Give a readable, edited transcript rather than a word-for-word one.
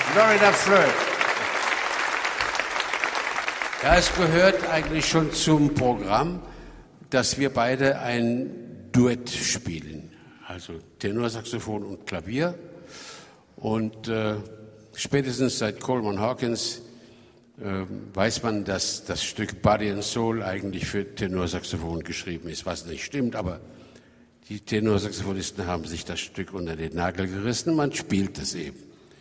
Florida Flirt. Ja, es gehört eigentlich schon zum Programm, dass wir beide ein Duett spielen. Also Tenorsaxophon und Klavier. Und spätestens seit Coleman Hawkins weiß man, dass das Stück Body and Soul eigentlich für Tenorsaxophon geschrieben ist, was nicht stimmt, aber die Tenorsaxophonisten haben sich das Stück unter den Nagel gerissen, man spielt es eben.